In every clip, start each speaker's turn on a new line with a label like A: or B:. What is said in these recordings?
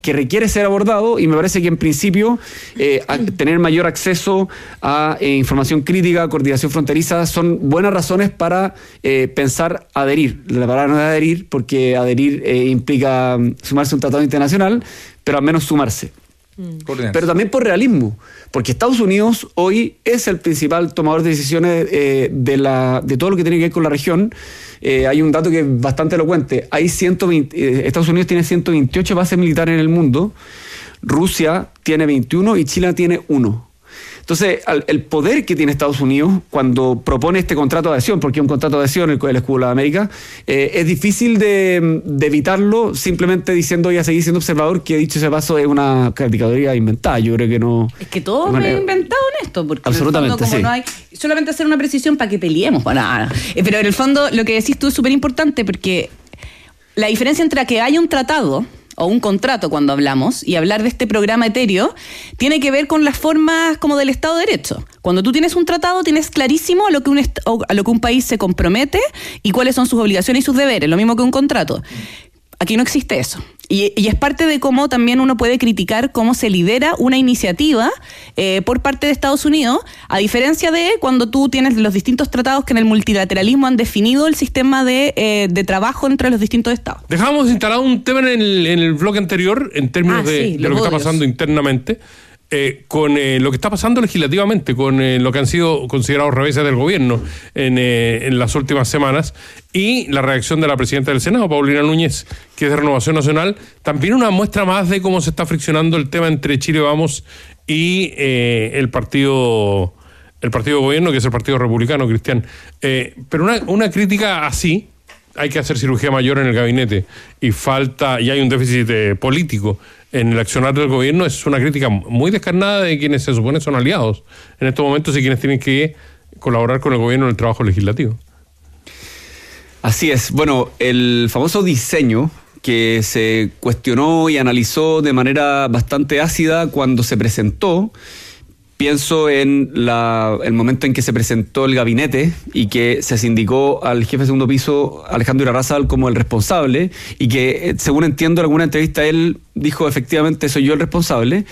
A: que requiere ser abordado, y me parece que en principio tener mayor acceso a información crítica, coordinación fronteriza, son buenas razones para pensar adherir. La palabra no es adherir, porque adherir implica sumarse a un tratado internacional, pero al menos sumarse. Pero también por realismo, porque Estados Unidos hoy es el principal tomador de decisiones de todo lo que tiene que ver con la región. Hay un dato que es bastante elocuente. Estados Unidos tiene 128 bases militares en el mundo, Rusia tiene 21 y China tiene 1. Entonces, el poder que tiene Estados Unidos cuando propone este contrato de adhesión, porque es un contrato de adhesión, el escudo de América, es difícil de evitarlo simplemente diciendo, voy a seguir siendo observador, que dicho ese paso es una categoría inventada. Yo creo que no...
B: Es que todo es inventado en esto, porque
A: absolutamente,
B: en el fondo, como no hay... Solamente hacer una precisión para que peleemos, para nada. Pero en el fondo, lo que decís tú es súper importante, porque la diferencia entre que haya un tratado o un contrato cuando hablamos, y hablar de este programa etéreo, tiene que ver con las formas como del Estado de Derecho. Cuando tú tienes un tratado, tienes clarísimo a lo que un país se compromete y cuáles son sus obligaciones y sus deberes, lo mismo que un contrato. Aquí no existe eso. Y es parte de cómo también uno puede criticar cómo se lidera una iniciativa por parte de Estados Unidos, a diferencia de cuando tú tienes los distintos tratados que en el multilateralismo han definido el sistema de trabajo entre los distintos estados.
C: Dejábamos instalado un tema en el bloque anterior, en términos de lo que está pasando internamente, con lo que está pasando legislativamente, con lo que han sido considerados reveses del gobierno en las últimas semanas, y la reacción de la presidenta del Senado, Paulina Núñez, que es de Renovación Nacional, también una muestra más de cómo se está friccionando el tema entre Chile Vamos y el partido de gobierno, que es el Partido Republicano, Cristian. Pero una crítica así, hay que hacer cirugía mayor en el gabinete, y hay un déficit político en el accionar del gobierno. Es una crítica muy descarnada de quienes se supone son aliados en estos momentos y quienes tienen que colaborar con el gobierno en el trabajo legislativo.
A: Así es. Bueno, el famoso diseño que se cuestionó y analizó de manera bastante ácida cuando se presentó, pienso en el momento en que se presentó el gabinete y que se indicó al jefe de segundo piso, Alejandro Irarrázaval, como el responsable, y que, según entiendo en alguna entrevista, él dijo, efectivamente, soy yo el responsable.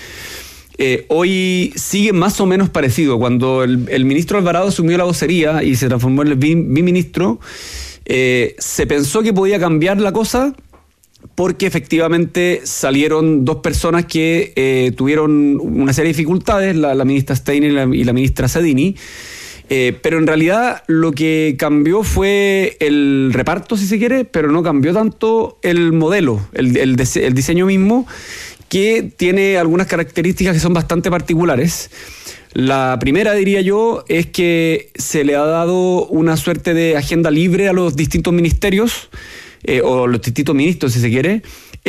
A: Hoy sigue más o menos parecido. Cuando el ministro Alvarado asumió la vocería y se transformó en el biministro, se pensó que podía cambiar la cosa, porque efectivamente salieron dos personas que tuvieron una serie de dificultades, la ministra Steiner y la ministra Sedini, pero en realidad lo que cambió fue el reparto, si se quiere, pero no cambió tanto el modelo, el diseño mismo, que tiene algunas características que son bastante particulares. La primera, diría yo, es que se le ha dado una suerte de agenda libre a los distintos ministerios, o los distintos ministros, si se quiere,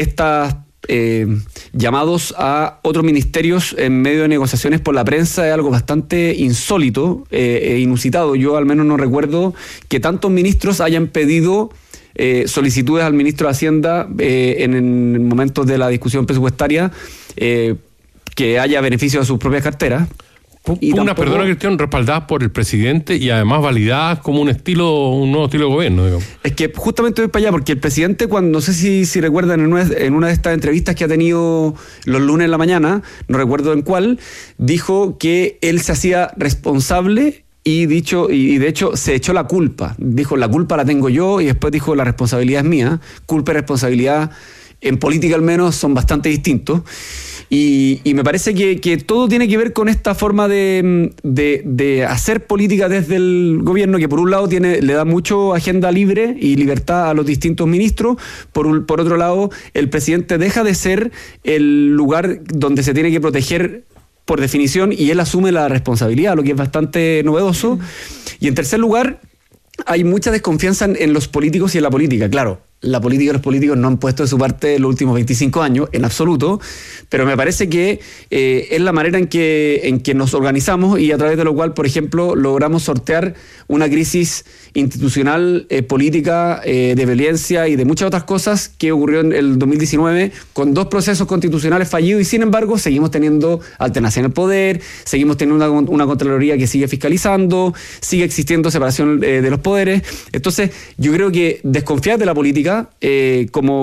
A: llamados a otros ministerios en medio de negociaciones por la prensa. Es algo bastante insólito e inusitado. Yo al menos no recuerdo que tantos ministros hayan pedido solicitudes al ministro de Hacienda en momentos de la discusión presupuestaria, que haya beneficio a sus propias carteras.
C: Perdona, Cristian, respaldadas por el presidente y además validadas como un nuevo estilo de gobierno, digamos.
A: Es que justamente voy para allá, porque el presidente, no sé si recuerdan, en una de estas entrevistas que ha tenido los lunes en la mañana, no recuerdo en cuál, dijo que él se hacía responsable y de hecho se echó la culpa. Dijo, la culpa la tengo yo, y después dijo, la responsabilidad es mía. Culpa y responsabilidad, en política al menos, son bastante distintos. Y me parece que todo tiene que ver con esta forma de hacer política desde el gobierno, que por un lado le da mucho agenda libre y libertad a los distintos ministros. Por otro lado, el presidente deja de ser el lugar donde se tiene que proteger por definición, y él asume la responsabilidad, lo que es bastante novedoso. Y en tercer lugar, hay mucha desconfianza en los políticos y en la política. Claro, la política y los políticos no han puesto de su parte los últimos 25 años, en absoluto, pero me parece que es la manera en que nos organizamos, y a través de lo cual, por ejemplo, logramos sortear una crisis institucional, política, de violencia y de muchas otras cosas que ocurrió en el 2019 con dos procesos constitucionales fallidos, y sin embargo seguimos teniendo alternancia en el poder, seguimos teniendo una Contraloría que sigue fiscalizando, sigue existiendo separación de los poderes. Entonces yo creo que desconfiar de la política como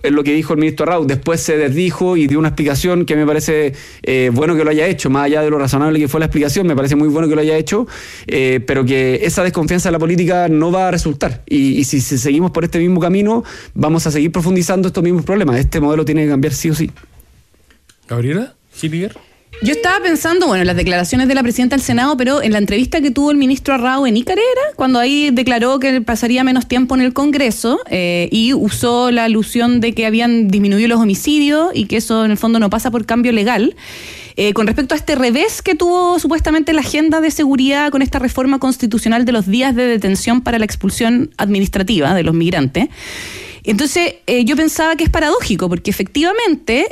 A: es lo que dijo el ministro Arrau. Después se desdijo y dio una explicación que me parece bueno que lo haya hecho, más allá de lo razonable que fue la explicación, me parece muy bueno que lo haya hecho, pero que esa desconfianza en la política no va a resultar. Y si seguimos por este mismo camino, vamos a seguir profundizando estos mismos problemas. Este modelo tiene que cambiar sí o sí.
C: Gabriela, Hilliger.
B: Yo estaba pensando, en las declaraciones de la presidenta del Senado, pero en la entrevista que tuvo el ministro Arrau en Ícaro, cuando ahí declaró que pasaría menos tiempo en el Congreso y usó la alusión de que habían disminuido los homicidios y que eso en el fondo no pasa por cambio legal. Con respecto a este revés que tuvo supuestamente la agenda de seguridad con esta reforma constitucional de los días de detención para la expulsión administrativa de los migrantes. Entonces, yo pensaba que es paradójico, porque efectivamente,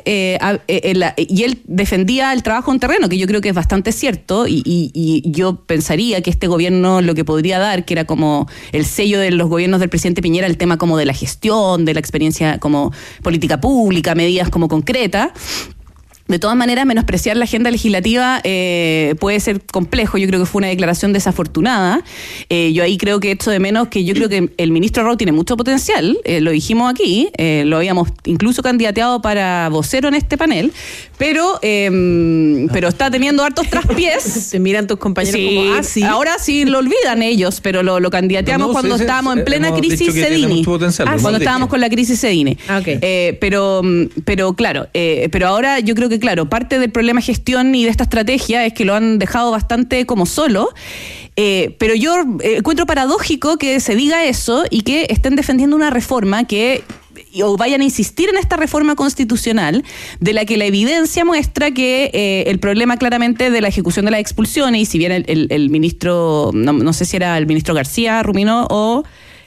B: y él defendía el trabajo en terreno, que yo creo que es bastante cierto, y yo pensaría que este gobierno lo que podría dar, que era como el sello de los gobiernos del presidente Piñera, el tema como de la gestión, de la experiencia como política pública, medidas como concretas. De todas maneras, menospreciar la agenda legislativa puede ser complejo. Yo creo que fue una declaración desafortunada. Yo ahí creo que echo de menos que yo creo que el ministro Arrau tiene mucho potencial. Lo dijimos aquí, lo habíamos incluso candidateado para vocero en este panel, pero está teniendo hartos traspiés.
D: Te miran tus compañeros como, sí.
B: Ahora sí lo olvidan ellos, pero lo candidateamos cuando estábamos en plena crisis Cedini. Cuando estábamos con la crisis Cedini.
D: Okay.
B: Pero claro, pero ahora yo creo que claro, parte del problema de gestión y de esta estrategia es que lo han dejado bastante como solo, pero yo encuentro paradójico que se diga eso y que estén defendiendo una reforma o vayan a insistir en esta reforma constitucional de la que la evidencia muestra que el problema claramente de la ejecución de las expulsiones, y si bien el ministro, no sé si era el ministro García ruminó o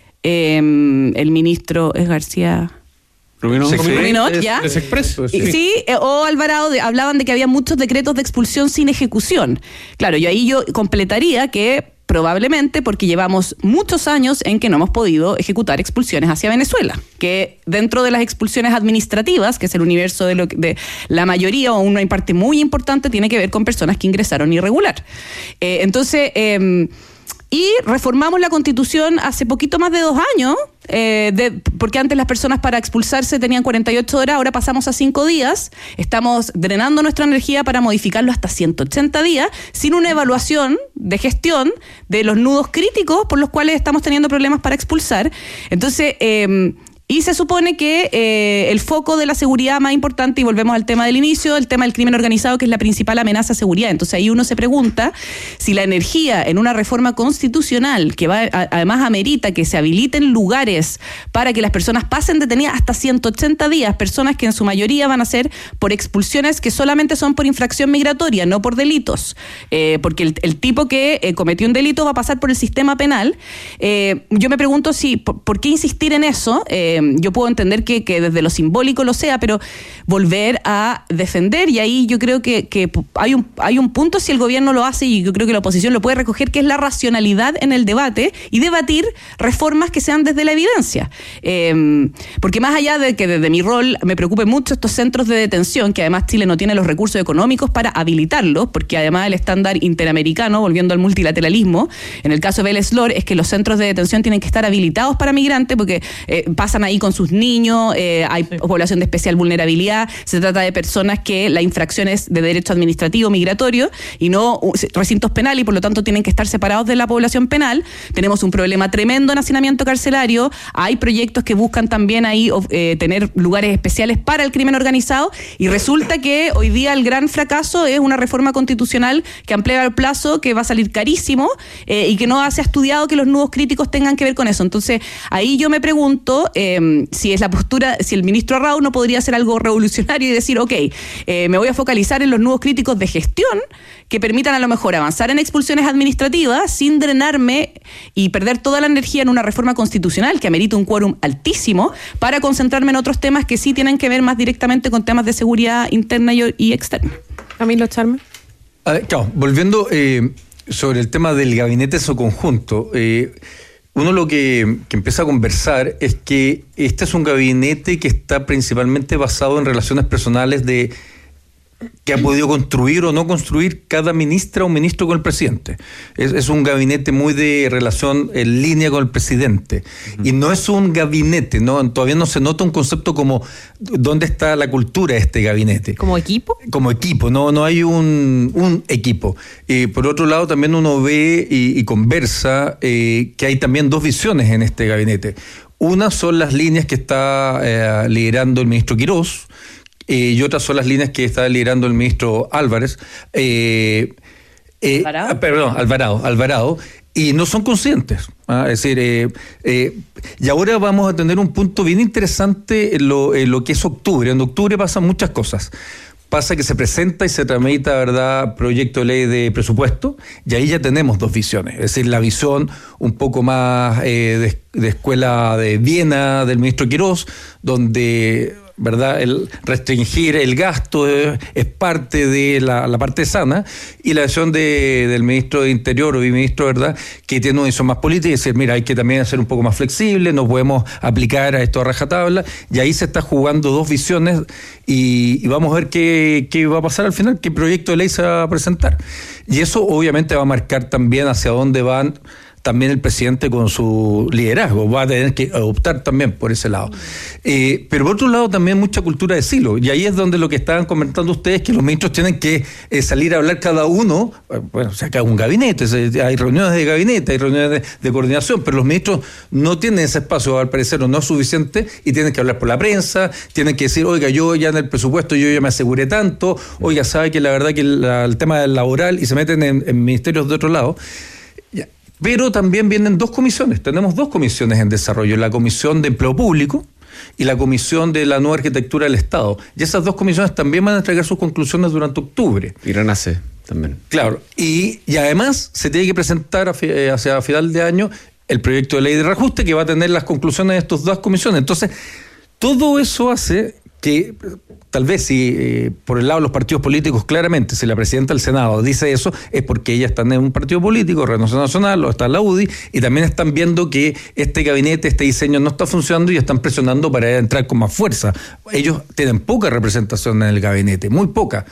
B: el ministro es García...
C: Ruminot,
B: ¿ya?
C: Sí,
B: o Alvarado hablaban de que había muchos decretos de expulsión sin ejecución. Claro, yo completaría que probablemente porque llevamos muchos años en que no hemos podido ejecutar expulsiones hacia Venezuela, que dentro de las expulsiones administrativas, que es el universo de la mayoría o una parte muy importante, tiene que ver con personas que ingresaron irregular. Y reformamos la Constitución hace poquito más de 2 años, porque antes las personas para expulsarse tenían 48 horas, ahora pasamos a 5 días. Estamos drenando nuestra energía para modificarlo hasta 180 días, sin una evaluación de gestión de los nudos críticos por los cuales estamos teniendo problemas para expulsar. Entonces... Y se supone que el foco de la seguridad más importante, y volvemos al tema del inicio, el tema del crimen organizado, que es la principal amenaza a seguridad. Entonces ahí uno se pregunta si la energía en una reforma constitucional, que además amerita que se habiliten lugares para que las personas pasen detenidas hasta 180 días, personas que en su mayoría van a ser por expulsiones que solamente son por infracción migratoria, no por delitos, porque el tipo que cometió un delito va a pasar por el sistema penal. Yo me pregunto ¿por qué insistir en eso? Yo puedo entender que desde lo simbólico lo sea, pero volver a defender, y ahí yo creo que hay un punto, si el gobierno lo hace, y yo creo que la oposición lo puede recoger, que es la racionalidad en el debate y debatir reformas que sean desde la evidencia. Porque más allá de que desde mi rol me preocupe mucho estos centros de detención, que además Chile no tiene los recursos económicos para habilitarlos, porque además el estándar interamericano, volviendo al multilateralismo, en el caso de Vélez Lor, es que los centros de detención tienen que estar habilitados para migrantes, porque pasan ahí con sus niños, hay población de especial vulnerabilidad, se trata de personas que la infracción es de derecho administrativo migratorio y no recintos penales, y por lo tanto tienen que estar separados de la población penal. Tenemos un problema tremendo en hacinamiento carcelario, hay proyectos que buscan también ahí tener lugares especiales para el crimen organizado, y resulta que hoy día el gran fracaso es una reforma constitucional que amplía el plazo, que va a salir carísimo y que no se ha estudiado que los nudos críticos tengan que ver con eso. Entonces ahí yo me pregunto si es la postura, si el ministro Arrau no podría hacer algo revolucionario y decir, me voy a focalizar en los nudos críticos de gestión que permitan a lo mejor avanzar en expulsiones administrativas sin drenarme y perder toda la energía en una reforma constitucional que amerita un quórum altísimo, para concentrarme en otros temas que sí tienen que ver más directamente con temas de seguridad interna y externa.
D: Camilo Charme.
E: Claro, volviendo sobre el tema del gabinete en su conjunto, uno lo que empieza a conversar es que este es un gabinete que está principalmente basado en relaciones personales de que ha podido construir o no construir cada ministra o ministro con el presidente. Es un gabinete muy de relación en línea con el presidente. Y no es un gabinete, ¿no? Todavía no se nota un concepto como dónde está la cultura de este gabinete.
D: ¿Como equipo?
E: Como equipo, no hay un equipo. Por otro lado, también uno ve y conversa que hay también dos visiones en este gabinete. Una son las líneas que está liderando el ministro Quirós, y otras son las líneas que está liderando el ministro Álvarez. Alvarado, y no son conscientes. Es decir, y ahora vamos a tener un punto bien interesante en lo que es octubre. En octubre pasan muchas cosas. Pasa que se presenta y se tramita, ¿verdad?, proyecto de ley de presupuesto, y ahí ya tenemos dos visiones. Es decir, la visión un poco más de escuela de Viena del ministro Quirós, donde, ¿verdad?, el restringir el gasto es parte de la parte sana, y la visión del ministro de Interior o biministro, ¿verdad?, que tiene una visión más política y decir, mira, hay que también ser un poco más flexible, no podemos aplicar a esto a rajatabla, y ahí se está jugando dos visiones, y vamos a ver qué va a pasar al final, qué proyecto de ley se va a presentar. Y eso obviamente va a marcar también hacia dónde van también el presidente con su liderazgo, va a tener que optar también por ese lado. Pero por otro lado también mucha cultura de silo, y ahí es donde lo que estaban comentando ustedes, que los ministros tienen que salir a hablar cada uno, bueno, se acaba un gabinete, hay reuniones de gabinete, hay reuniones de coordinación, pero los ministros no tienen ese espacio, al parecer, o no es suficiente, y tienen que hablar por la prensa, tienen que decir, oiga, yo ya en el presupuesto yo ya me aseguré tanto, oiga, sabe que la verdad que el tema del laboral, y se meten en ministerios de otro lado. Pero también vienen dos comisiones, tenemos dos comisiones en desarrollo, la Comisión de Empleo Público y la Comisión de la Nueva Arquitectura del Estado. Y esas dos comisiones también van a entregar sus conclusiones durante octubre.
A: Y renace también.
E: Claro, y además se tiene que presentar hacia final de año el proyecto de ley de reajuste que va a tener las conclusiones de estas dos comisiones. Entonces, todo eso hace que tal vez si por el lado de los partidos políticos, claramente, si la presidenta del Senado dice eso, es porque ella está en un partido político, Renovación Nacional, o está en la UDI, y también están viendo que este gabinete, este diseño no está funcionando y están presionando para entrar con más fuerza. Ellos tienen poca representación en el gabinete, muy poca.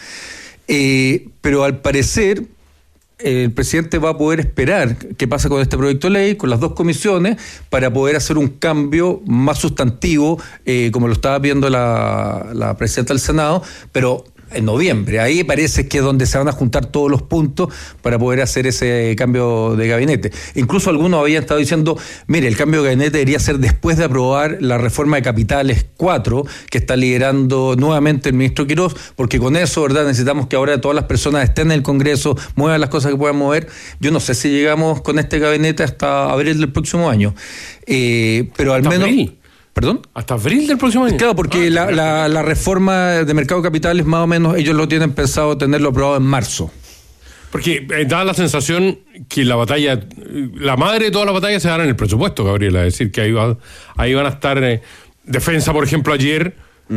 E: Pero al parecer el presidente va a poder esperar qué pasa con este proyecto de ley, con las dos comisiones, para poder hacer un cambio más sustantivo, como lo estaba viendo la presidenta del Senado, pero en noviembre. Ahí parece que es donde se van a juntar todos los puntos para poder hacer ese cambio de gabinete. Incluso algunos habían estado diciendo, mire, el cambio de gabinete debería ser después de aprobar la reforma de capitales 4, que está liderando nuevamente el ministro Quirós, porque con eso, ¿verdad?, necesitamos que ahora todas las personas estén en el Congreso, muevan las cosas que puedan mover. Yo no sé si llegamos con este gabinete hasta abril del próximo año, pero al menos...
C: ¿Abril?
E: ¿Perdón?
C: ¿Hasta abril del próximo año?
E: Claro, porque la reforma de mercado de capitales, más o menos, ellos lo tienen pensado tenerlo aprobado en marzo.
C: Porque da la sensación que la batalla, la madre de todas las batallas se dan en el presupuesto, Gabriela. Es decir, que ahí van a estar... Defensa, por ejemplo, ayer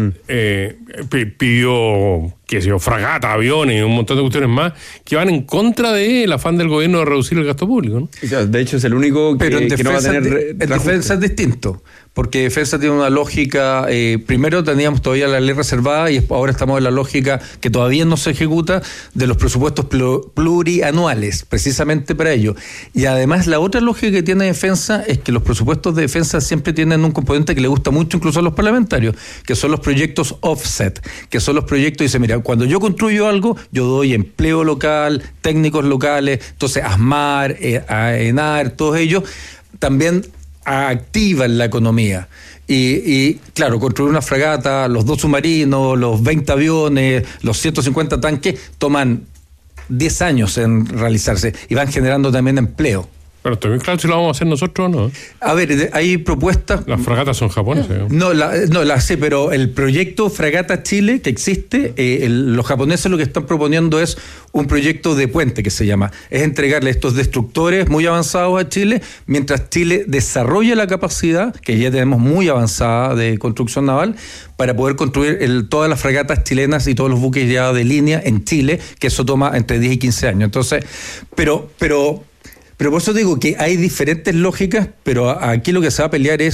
C: pidió, qué sé yo, fragata, aviones y un montón de cuestiones más que van en contra del afán del gobierno de reducir el gasto público, ¿no?
A: De hecho, es el único que no va a tener...
E: En defensa es distinto, porque defensa tiene una lógica, primero teníamos todavía la ley reservada y ahora estamos en la lógica que todavía no se ejecuta de los presupuestos plurianuales, precisamente para ello. Y además la otra lógica que tiene defensa es que los presupuestos de defensa siempre tienen un componente que le gusta mucho incluso a los parlamentarios, que son los proyectos offset, que son los proyectos, dice, mira, cuando yo construyo algo, yo doy empleo local, técnicos locales, entonces ASMAR, ENAR, todos ellos también activan la economía. Y claro, construir una fragata, los 2 submarinos, los 20 aviones, los 150 tanques, toman 10 años en realizarse y van generando también empleo.
C: Pero estoy bien claro si lo vamos a hacer nosotros o no.
E: A ver, hay propuestas...
C: Las fragatas son japonesas.
E: No, sí, pero el proyecto Fragata Chile que existe, los japoneses lo que están proponiendo es un proyecto de puente que se llama. Es entregarle estos destructores muy avanzados a Chile, mientras Chile desarrolla la capacidad, que ya tenemos muy avanzada de construcción naval, para poder construir todas las fragatas chilenas y todos los buques ya de línea en Chile, que eso toma entre 10 y 15 años. Entonces, pero por eso digo que hay diferentes lógicas, pero aquí lo que se va a pelear es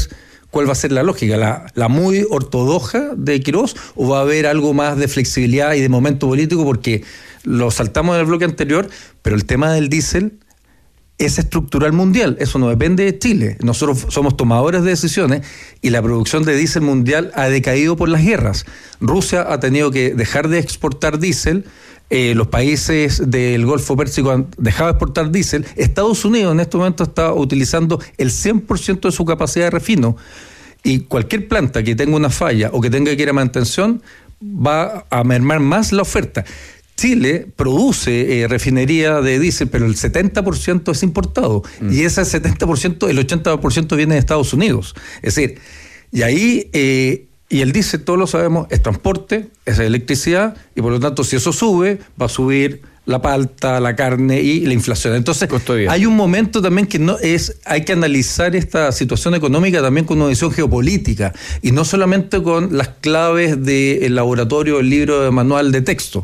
E: ¿cuál va a ser la lógica? ¿La muy ortodoxa de Quirós o va a haber algo más de flexibilidad y de momento político? Porque lo saltamos en el bloque anterior, pero el tema del diésel es estructural mundial, eso no depende de Chile. Nosotros somos tomadores de decisiones y la producción de diésel mundial ha decaído por las guerras. Rusia ha tenido que dejar de exportar diésel, los países del Golfo Pérsico han dejado de exportar diésel. Estados Unidos en este momento está utilizando el 100% de su capacidad de refino y cualquier planta que tenga una falla o que tenga que ir a mantención va a mermar más la oferta. Chile produce refinería de diésel, pero el 70% es importado. Y ese 70%, el 80% viene de Estados Unidos. Es decir, y ahí, y el diésel, todos lo sabemos, es transporte, es electricidad, y por lo tanto, si eso sube, va a subir la palta, la carne y la inflación. Entonces, hay un momento también que hay que analizar esta situación económica también con una visión geopolítica, y no solamente con las claves del laboratorio, el libro de manual de texto.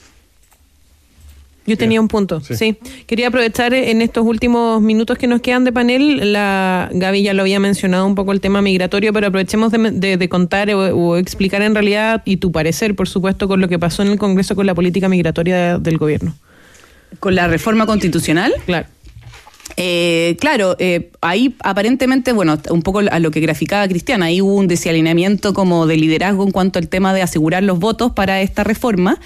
D: Yo tenía un punto, sí. Quería aprovechar en estos últimos minutos que nos quedan de panel, Gaby ya lo había mencionado un poco el tema migratorio, pero aprovechemos de contar o explicar en realidad, y tu parecer, por supuesto, con lo que pasó en el Congreso con la política migratoria del gobierno.
B: ¿Con la reforma constitucional?
D: Claro.
B: Ahí aparentemente, un poco a lo que graficaba Cristiana, ahí hubo un desalineamiento como de liderazgo en cuanto al tema de asegurar los votos para esta reforma,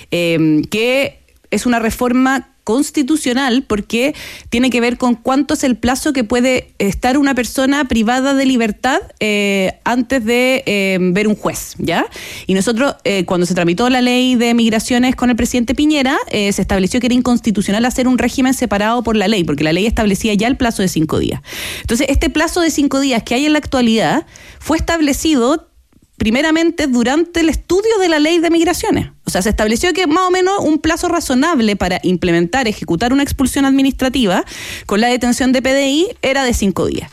B: que es una reforma constitucional porque tiene que ver con cuánto es el plazo que puede estar una persona privada de libertad antes de ver un juez, ¿ya? Y nosotros, cuando se tramitó la ley de migraciones con el presidente Piñera, se estableció que era inconstitucional hacer un régimen separado por la ley, porque la ley establecía ya el plazo de 5 días. Entonces, este plazo de 5 días que hay en la actualidad fue establecido primeramente durante el estudio de la ley de migraciones. O sea, se estableció que más o menos un plazo razonable para implementar, ejecutar una expulsión administrativa con la detención de PDI era de 5 días.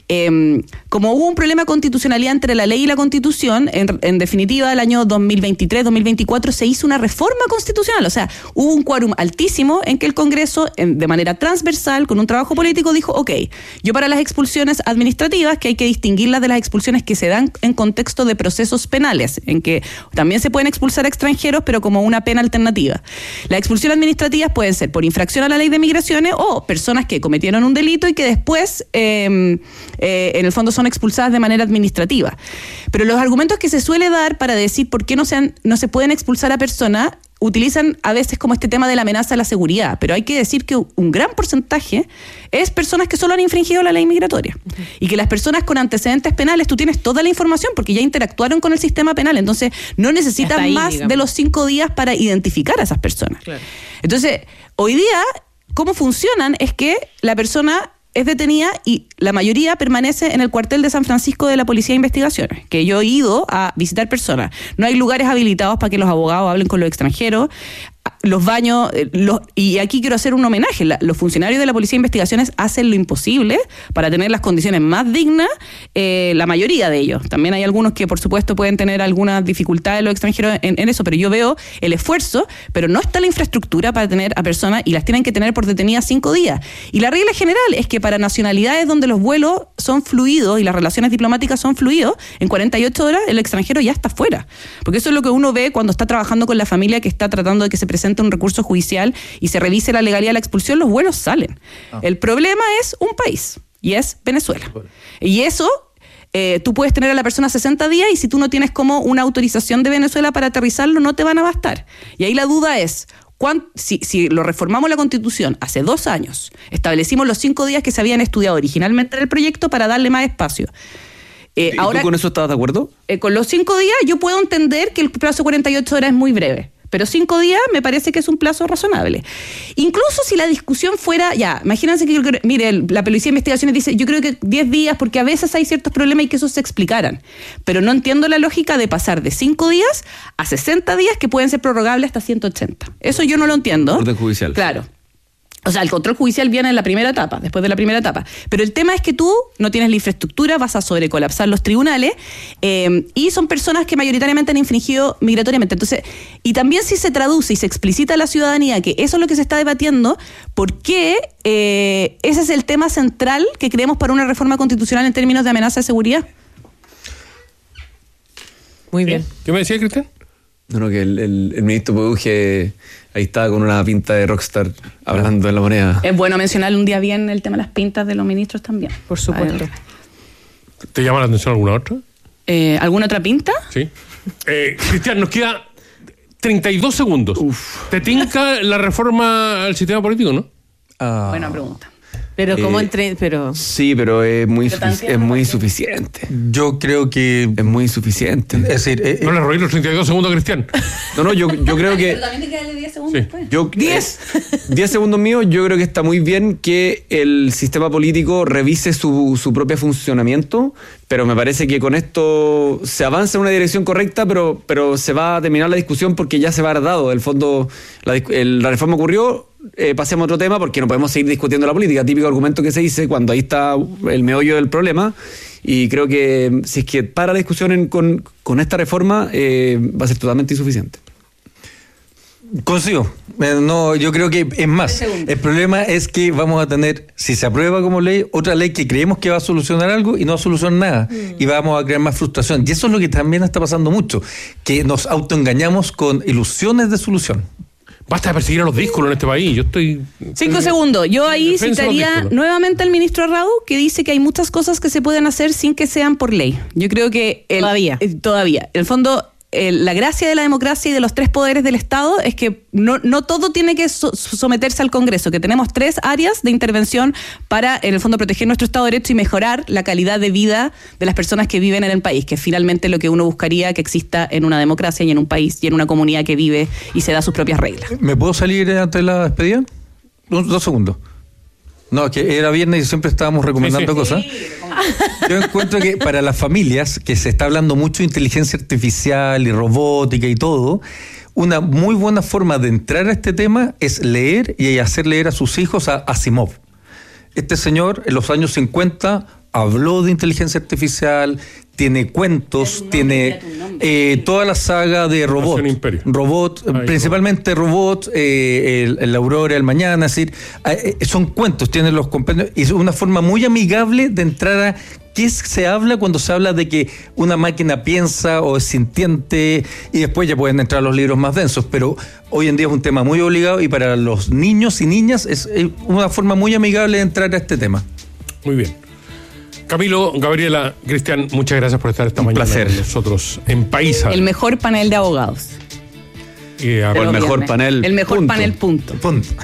B: Como hubo un problema de constitucionalidad entre la ley y la Constitución, en definitiva, el año 2023-2024 se hizo una reforma constitucional. O sea, hubo un quórum altísimo en que el Congreso, de manera transversal, con un trabajo político, dijo, ok, yo para las expulsiones administrativas, que hay que distinguirlas de las expulsiones que se dan en contexto de procesos penales, en que también se pueden expulsar extranjeros, pero como una pena alternativa. Las expulsiones administrativas pueden ser por infracción a la ley de migraciones o personas que cometieron un delito y que después, en el fondo, son expulsadas de manera administrativa. Pero los argumentos que se suele dar para decir por qué no se pueden expulsar a personas utilizan a veces como este tema de la amenaza a la seguridad, pero hay que decir que un gran porcentaje es personas que solo han infringido la ley migratoria. Y que las personas con antecedentes penales, tú tienes toda la información porque ya interactuaron con el sistema penal, entonces no necesitas más de los 5 días para identificar a esas personas. Claro. Entonces, hoy día, ¿cómo funcionan? Es que la persona es detenida y la mayoría permanece en el cuartel de San Francisco de la Policía de Investigaciones, que yo he ido a visitar personas. No hay lugares habilitados para que los abogados hablen con los extranjeros. Los baños, y aquí quiero hacer un homenaje, los funcionarios de la Policía de Investigaciones hacen lo imposible para tener las condiciones más dignas, la mayoría de ellos. También hay algunos que por supuesto pueden tener algunas dificultades los extranjeros en eso, pero yo veo el esfuerzo, pero no está la infraestructura para tener a personas y las tienen que tener por detenidas 5 días. Y la regla general es que para nacionalidades donde los vuelos son fluidos y las relaciones diplomáticas son fluidos, en 48 horas el extranjero ya está fuera. Porque eso es lo que uno ve cuando está trabajando con la familia que está tratando de que se presente un recurso judicial y se revise la legalidad de la expulsión, los vuelos salen. El problema es un país, y es Venezuela. Y eso, tú puedes tener a la persona 60 días y si tú no tienes como una autorización de Venezuela para aterrizarlo, no te van a bastar. Y ahí la duda es, si lo reformamos la Constitución hace 2 años, establecimos los 5 días que se habían estudiado originalmente en el proyecto para darle más espacio.
A: Ahora, ¿tú con eso estabas de acuerdo?
B: Con los 5 días yo puedo entender que el plazo de 48 horas es muy breve. Pero 5 días me parece que es un plazo razonable. Incluso si la discusión fuera, imagínense que, la Policía de Investigaciones dice, yo creo que 10 días, porque a veces hay ciertos problemas y que esos se explicaran. Pero no entiendo la lógica de pasar de 5 días a 60 días que pueden ser prorrogables hasta 180. Eso yo no lo entiendo.
A: Orden judicial.
B: Claro. O sea, el control judicial viene en la primera etapa, después de la primera etapa. Pero el tema es que tú no tienes la infraestructura, vas a sobrecolapsar los tribunales y son personas que mayoritariamente han infringido migratoriamente. Entonces, y también si se traduce y se explicita a la ciudadanía que eso es lo que se está debatiendo, ¿por qué ese es el tema central que creemos para una reforma constitucional en términos de amenaza de seguridad?
D: Muy bien.
C: ¿Qué me decía, Cristian?
A: No, que el ministro Peduje ahí estaba con una pinta de rockstar hablando de La Moneda.
B: Es bueno mencionar un día bien el tema de las pintas de los ministros también.
D: Por supuesto.
C: ¿Te llama la atención alguna otra?
B: ¿Alguna otra pinta?
C: Sí. Cristian, nos queda 32 segundos. ¿Te tinca la reforma al sistema político, no?
B: Buena pregunta.
D: Pero pero
A: sí, pero es muy insuficiente.
E: Yo creo que
A: es muy insuficiente.
E: Es decir,
C: no le robé los 32 segundos a Cristian.
A: No, yo creo que.
B: Pero también te quedan 10 segundos después.
A: 10 segundos míos. Yo creo que está muy bien que el sistema político revise su propio funcionamiento, pero me parece que con esto se avanza en una dirección correcta, pero se va a terminar la discusión porque ya se va a haber dado. El fondo, la reforma ocurrió. Pasemos a otro tema porque no podemos seguir discutiendo la política, típico argumento que se dice cuando ahí está el meollo del problema, y creo que si es que para la discusión con esta reforma va a ser totalmente insuficiente.
E: Coincido. No, yo creo que es más. El problema es que vamos a tener, si se aprueba como ley, otra ley que creemos que va a solucionar algo y no va a solucionar nada. Y vamos a crear más frustración. Y eso es lo que también está pasando mucho, que nos autoengañamos con ilusiones de solución.
C: Basta de perseguir a los díscolos en este país. Yo estoy
B: 5 segundos. Yo ahí citaría nuevamente al ministro Arrau, que dice que hay muchas cosas que se pueden hacer sin que sean por ley. Yo creo que todavía. En el fondo, la gracia de la democracia y de los 3 poderes del Estado es que no todo tiene que someterse al Congreso, que tenemos 3 áreas de intervención para, en el fondo, proteger nuestro Estado de Derecho y mejorar la calidad de vida de las personas que viven en el país, que es finalmente lo que uno buscaría que exista en una democracia y en un país y en una comunidad que vive y se da sus propias reglas.
E: ¿Me puedo salir antes de la despedida? 2 segundos. No, que era viernes y siempre estábamos recomendando cosas. Yo encuentro que para las familias, que se está hablando mucho de inteligencia artificial y robótica y todo, una muy buena forma de entrar a este tema es leer y hacer leer a sus hijos a Asimov. Este señor, en los años 50, habló de inteligencia artificial, tiene cuentos, tiene toda la saga de principalmente Robot, la Aurora, el Mañana, es decir, son cuentos, tienen los compendios, y es una forma muy amigable de entrar a qué se habla cuando se habla de que una máquina piensa o es sintiente, y después ya pueden entrar los libros más densos, pero hoy en día es un tema muy obligado y para los niños y niñas es una forma muy amigable de entrar a este tema.
C: Muy bien. Camilo, Gabriela, Cristian, muchas gracias por estar esta mañana con nosotros en País.
B: El mejor panel de abogados.
A: El mejor panel.
B: El mejor panel, punto.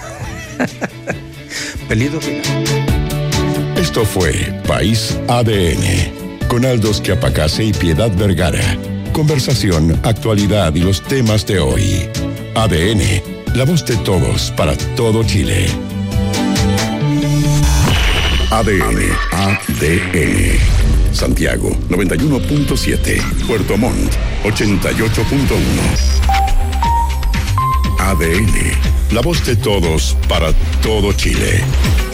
E: Pelito.
F: Esto fue País ADN, con Aldos Chiapacase y Piedad Vergara. Conversación, actualidad y los temas de hoy. ADN, la voz de todos para todo Chile. ADN. Santiago 91.7. Puerto Montt 88.1. ADN, la voz de todos para todo Chile.